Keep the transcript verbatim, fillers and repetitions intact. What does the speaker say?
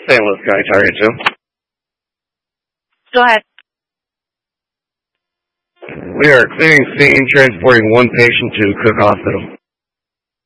Saint Louis County Target two. Go ahead. We are clearing scene, transporting one patient to Cook Hospital.